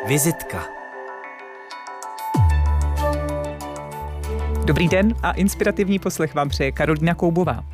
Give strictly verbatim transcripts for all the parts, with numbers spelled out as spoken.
Vizitka. Dobrý den a inspirativní poslech vám přeje Karolína Koubová.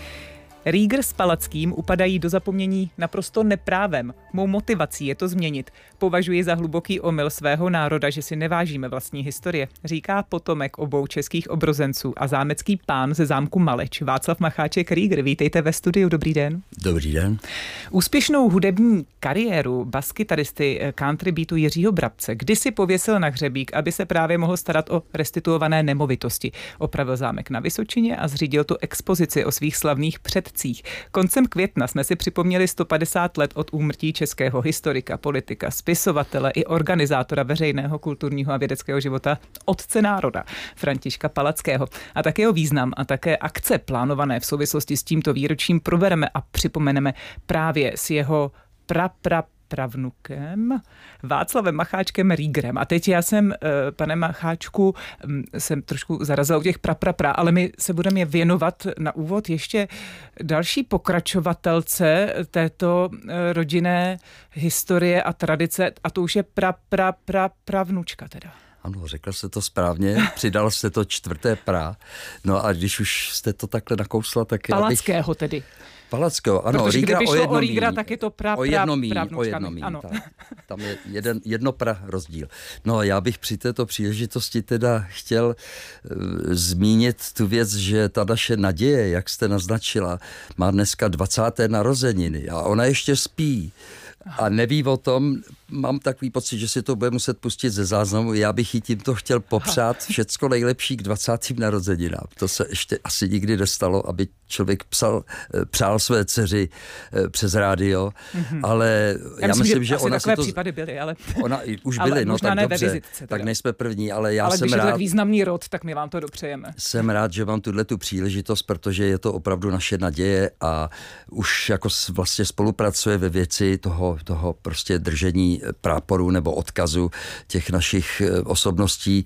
Rieger s Palackým upadají do zapomnění naprosto neprávem. Mou motivací je to změnit. Považuji za hluboký omyl svého národa, že si nevážíme vlastní historie, říká potomek obou českých obrozenců a zámecký pán ze zámku Maleč, Václav Macháček Rieger. Vítejte ve studiu, dobrý den. Dobrý den. Úspěšnou hudební kariéru baskytaristy country beatu Jiřího Brabce kdysi pověsil na hřebík, aby se právě mohl starat o restituované nemovitosti. Opravil zámek na Vysočině a zřídil tu expozici o svých slavných předcích. Koncem května jsme si připomněli sto padesát let od úmrtí českého historika, politika, spisovatele i organizátora veřejného, kulturního a vědeckého života, otce národa, Františka Palackého. A také jeho význam a také akce plánované v souvislosti s tímto výročím probereme a připomeneme právě s jeho pra, pra, pravnukem Václavem Macháčkem Riegerem. A teď já jsem, pane Macháčku, jsem trošku zarazila u těch pra, pra, pra, ale my se budeme věnovat na úvod ještě další pokračovatelce této rodinné historie a tradice, a to už je pra, pra, pra, pravnučka teda. Ano, řekl jste to správně, přidal jste to čtvrté pra. No a když už jste to takhle nakousla, tak Palackého abych... tedy. Palackého, ano. Protože Riegera kdyby o šlo jedno o Riegera, míň. tak je to pra, pra, o jedno míň, pravnučka. o jedno míň, ano. tak. Tam je jeden, jedno pra rozdíl. No já bych při této příležitosti teda chtěl uh, zmínit tu věc, že ta naše naděje, jak jste naznačila, má dneska dvacáté narozeniny a ona ještě spí. A neví o tom, mám takový pocit, že si to bude muset pustit ze záznamu. Já bych jí tímto chtěl popřát všecko nejlepší k dvacátým narozeninám. To se ještě asi nikdy nestalo, aby člověk psal, přál své dceři přes rádio, mm-hmm. ale já, já myslím, myslím, že, že ona takové to... případy byly, ale... Ona už byly, no tak ne dobře, vizitce, tak nejsme první, ale já ale jsem rád... Ale když rád... je to tak významný rod, tak my vám to dopřejeme. Jsem rád, že mám tuto příležitost, protože je to opravdu naše naděje a už jako vlastně spolupracuje ve věci toho, toho prostě držení práporu nebo odkazu těch našich osobností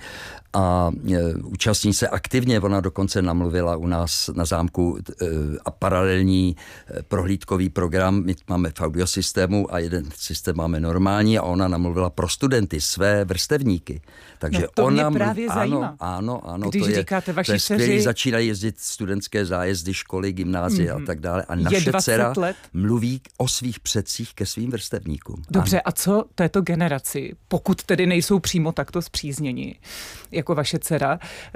a účastní se aktivně. Ona dokonce namluvila u nás na zámku a paralelní prohlídkový program. My máme v audiosystému a jeden systém máme normální a ona namluvila pro studenty, své vrstevníky. Takže no to ona mě právě mluv... zajímá. Ano, ano, ano. Když to je, říkáte vaši to je dceři... skvělý, začínají jezdit studentské zájezdy, školy, gymnázia mm-hmm. a tak dále. A naše dcera let. mluví o svých předcích ke svým vrstevníkům. Dobře, ano. A co této generaci, pokud tedy nejsou přímo takto spřízněni, jako vaše dcera,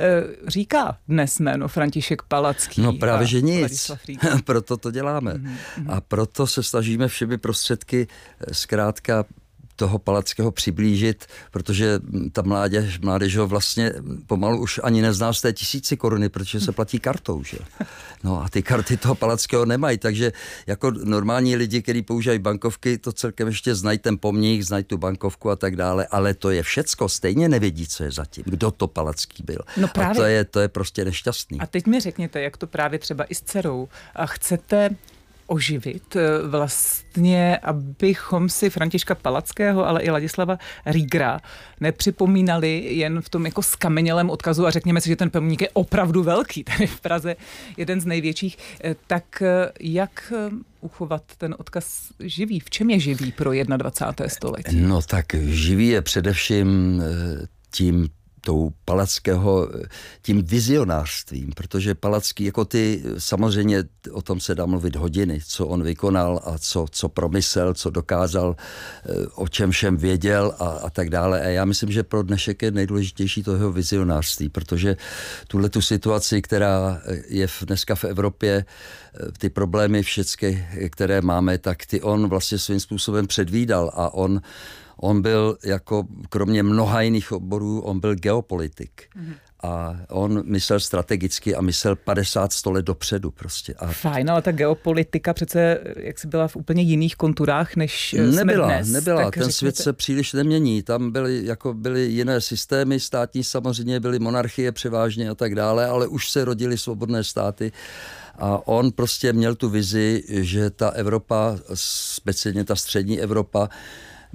říká dnes jméno František Palacký? No právě, že nic. Proto to děláme. Mm-hmm. A proto se snažíme všemi prostředky zkrátka toho Palackého přiblížit, protože ta mládež, mládež ho vlastně pomalu už ani nezná z té tisíci koruny, protože se platí kartou, že? No a ty karty toho Palackého nemají, takže jako normální lidi, kteří používají bankovky, to celkem ještě znají ten pomník, znají tu bankovku a tak dále, ale to je všecko, stejně nevědí, co je zatím, kdo to Palacký byl. No právě. A to je, to je prostě nešťastný. A teď mi řekněte, jak to právě třeba i s dcerou a chcete oživit vlastně, abychom si Františka Palackého, ale i Ladislava Riegera nepřipomínali jen v tom jako skamenělém odkazu a řekněme si, že ten pomník je opravdu velký, tady v Praze jeden z největších, tak jak uchovat ten odkaz živý? V čem je živý pro dvacáté první století? No tak živý je především tím tou Palackého, tím vizionářstvím, protože Palacký, jako ty, samozřejmě o tom se dá mluvit hodiny, co on vykonal a co, co promyslel, co dokázal, o čem všem věděl a, a tak dále. A já myslím, že pro dnešek je nejdůležitější to jeho vizionářství, protože tuhle tu situaci, která je dneska v Evropě, ty problémy všechny, které máme, tak ty on vlastně svým způsobem předvídal a on On byl jako, kromě mnoha jiných oborů, on byl geopolitik. Mm-hmm. A on myslel strategicky a myslel padesát sto let dopředu prostě. A fajn, ale ta geopolitika přece jak si byla v úplně jiných konturách, než nebyla, jsme dnes. Nebyla, tak ten řekněte... svět se příliš nemění. Tam byly, jako byly jiné systémy státní, samozřejmě byly monarchie převážně a tak dále, ale už se rodily svobodné státy. A on prostě měl tu vizi, že ta Evropa, speciálně ta střední Evropa,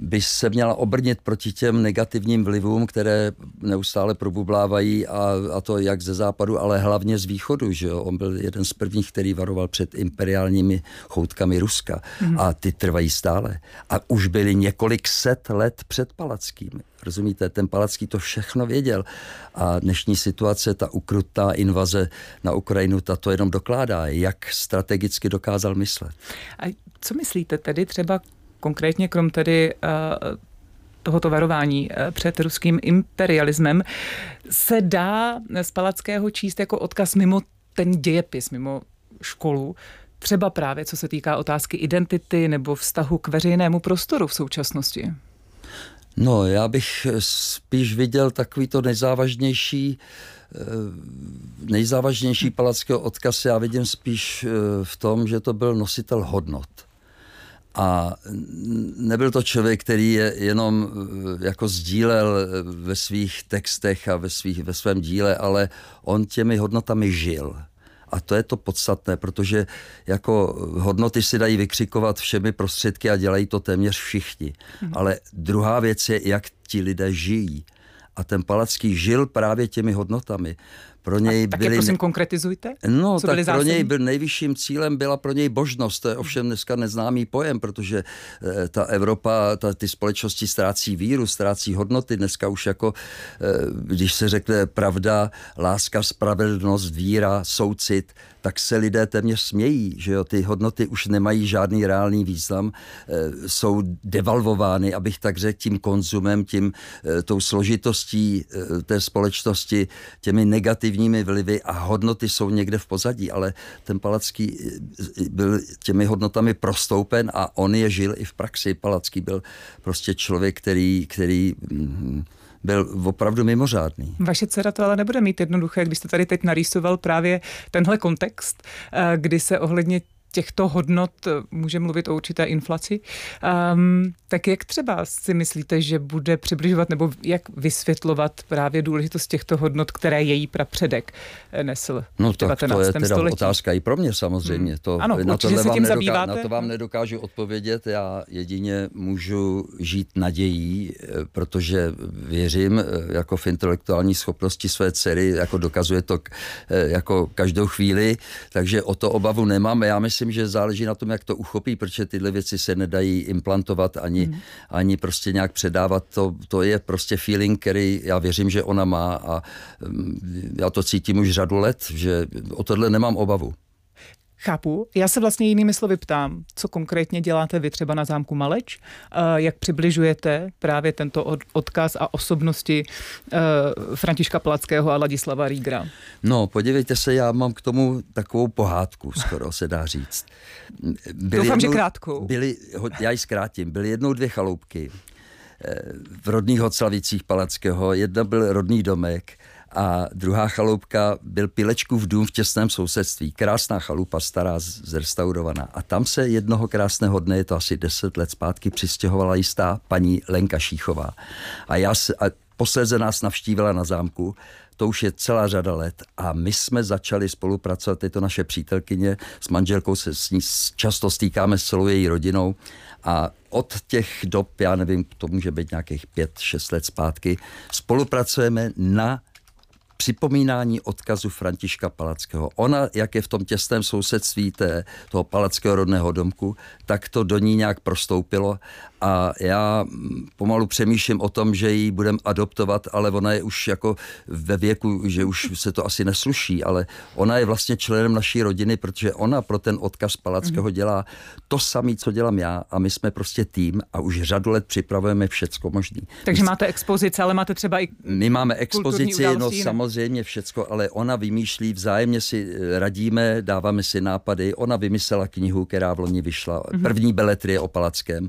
by se měla obrnit proti těm negativním vlivům, které neustále probublávají a, a to jak ze západu, ale hlavně z východu. Že jo? On byl jeden z prvních, který varoval před imperiálními choutkami Ruska mm. a ty trvají stále. A už byly několik set let před Palackým. Rozumíte, ten Palacký to všechno věděl a dnešní situace, ta ukrutná invaze na Ukrajinu, ta to jenom dokládá, jak strategicky dokázal myslet. A co myslíte tedy třeba konkrétně krom tedy uh, tohoto varování uh, před ruským imperialismem, se dá z Palackého číst jako odkaz mimo ten dějepis, mimo školu, třeba právě co se týká otázky identity nebo vztahu k veřejnému prostoru v současnosti? No, já bych spíš viděl takový to nejzávažnější, nejzávažnější Palackého odkaz, já vidím spíš v tom, že to byl nositel hodnot. A nebyl to člověk, který je jenom jako sdílel ve svých textech a ve, svých, ve svém díle, ale on těmi hodnotami žil. A to je to podstatné, protože jako hodnoty si dají vykřikovat všemi prostředky a dělají to téměř všichni. Mhm. Ale druhá věc je, jak ti lidé žijí. A ten Palacký žil právě těmi hodnotami. Pro něj tak byly... je prosím konkretizujte? No, co tak pro zásadní? něj byl nejvyšším cílem byla pro něj božnost. To je ovšem dneska neznámý pojem, protože e, ta Evropa, ta, ty společnosti ztrácí víru, ztrácí hodnoty. Dneska už jako, e, když se řekne pravda, láska, spravedlnost, víra, soucit, tak se lidé téměř smějí, že jo, ty hodnoty už nemají žádný reálný význam, e, jsou devalvovány, abych tak řekl, tím konzumem, tím, e, tou složitostí e, té společnosti, těmi negativními vlivy a hodnoty jsou někde v pozadí, ale ten Palacký byl těmi hodnotami prostoupen a on je žil i v praxi. Palacký byl prostě člověk, který, který byl opravdu mimořádný. Vaše dcera to ale nebude mít jednoduché, když jste tady teď narýsoval právě tenhle kontext, kdy se ohledně těchto hodnot může mluvit o určité inflaci. Um, tak jak třeba si myslíte, že bude přibližovat nebo jak vysvětlovat právě důležitost těchto hodnot, které její prapředek nesl no v devatenáctém No tak to je teda století? Otázka i pro mě samozřejmě. To, ano, na určitě se tím nedoká- zabýváte. Na to vám nedokážu odpovědět. Já jedině můžu žít nadějí, protože věřím jako v intelektuální schopnosti své dcery, jako dokazuje to jako každou chvíli, takže o to obavu nemám. Já myslím, Myslím, že záleží na tom, jak to uchopí, protože tyhle věci se nedají implantovat ani, hmm. ani prostě nějak předávat. To, to je prostě feeling, který já věřím, že ona má a já to cítím už řadu let, že o tohle nemám obavu. Chápu. Já se vlastně jinými slovy ptám, co konkrétně děláte vy třeba na zámku Maleč, jak přibližujete právě tento odkaz a osobnosti Františka Palackého a Ladislava Riegera? No, podívejte se, já mám k tomu takovou pohádku, skoro se dá říct. Byli Doufám, jednou, že krátkou. Byli, já ji zkrátím, byly jednou dvě chaloupky v rodných Hoclavicích Palackého. Jedna byl rodný domek a druhá chaloupka byl Pilečkův dům v těsném sousedství. Krásná chalupa, stará, zrestaurovaná. A tam se jednoho krásného dne, je to asi deset let zpátky, přistěhovala jistá paní Lenka Šíchová. A, já se, a posléze nás navštívila na zámku, to už je celá řada let a my jsme začali spolupracovat, je to naše přítelkyně, s manželkou se s ní často stýkáme s celou její rodinou a od těch dob, já nevím, to může být nějakých pět, šest let zpátky, spolupracujeme na připomínání odkazu Františka Palackého. Ona, jak je v tom těsném sousedství té, toho Palackého rodného domku, tak to do ní nějak prostoupilo a já pomalu přemýšlím o tom, že ji budeme adoptovat, ale ona je už jako ve věku, že už se to asi nesluší, ale ona je vlastně členem naší rodiny, protože ona pro ten odkaz Palackého dělá to samé, co dělám já a my jsme prostě tým a už řadu let připravujeme všecko možný. Takže my máte expozice, ale máte třeba i My máme expozici, no události, samozřejmě všecko, ale ona vymýšlí, vzájemně si radíme, dáváme si nápady. Ona vymyslela knihu, která v loni vyšla, mm-hmm. první beletrie o Palackém.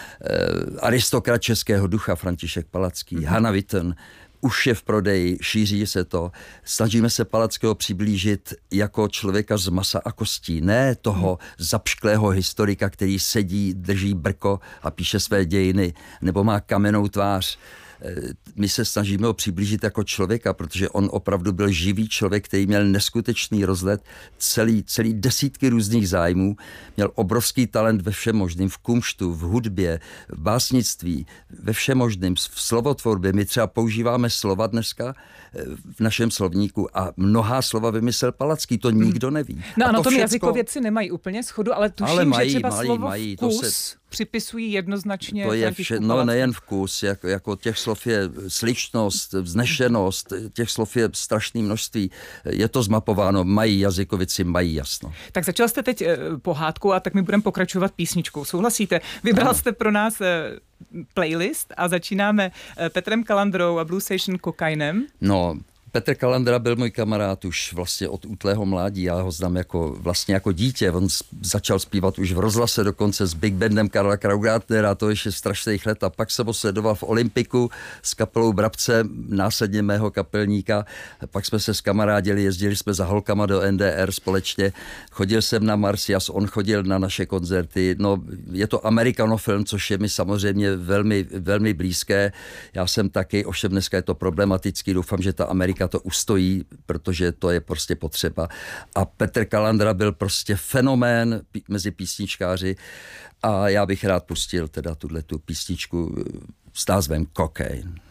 Uh, aristokrat českého ducha František Palacký, mm-hmm. Hannah Witten, už je v prodeji, šíří se to. Snažíme se Palackého přiblížit jako člověka z masa a kostí, ne toho hmm. zapšklého historika, který sedí, drží brko a píše své dějiny, nebo má kamennou tvář. My se snažíme ho přiblížit jako člověka, protože on opravdu byl živý člověk, který měl neskutečný rozhled, celý, celý desítky různých zájmů, měl obrovský talent ve všem možným, v kumštu, v hudbě, v básnictví, ve všem možným, v slovotvorbě. My třeba používáme slova dneska v našem slovníku a mnohá slova vymyslel Palacký, to nikdo neví. No a, a na to tom všecko... jazykovědci nemají úplně shodu, ale tuším, ale mají, že třeba mají, slovo mají, vkus to se... připisují jednoznačně. To je vše, no nejen vkus, jako, jako těch slov je sličnost, vznešenost, těch slov je strašné množství. Je to zmapováno, mají jazykovici, mají jasno. Tak začal jste teď eh, pohádku a tak my budeme pokračovat písničkou. Souhlasíte? Vybral jste pro nás eh, playlist a začínáme eh, Petrem Kalandrou a Blue Station Kokainem. No, Petr Kalandra byl můj kamarád už vlastně od útlého mládí. Já ho znám jako, vlastně jako dítě. On začal zpívat už v rozhlase dokonce s Big Bandem Karla Kraugartnera, to ještě strašných let. A pak jsem ho sledoval v Olympiku s kapelou Brabce, následně mého kapelníka. Pak jsme se skamarádili, jezdili jsme za holkama do N D R společně. Chodil jsem na Marcias, on chodil na naše koncerty. No, je to amerikanofilm, což je mi samozřejmě velmi, velmi blízké. Já jsem taky, ovšem dneska je to problematický. Doufám, že ta Amerika to ustojí, protože to je prostě potřeba. A Petr Kalandra byl prostě fenomén pí- mezi písničkáři a já bych rád pustil teda tuhle tu písničku s názvem Cocaine.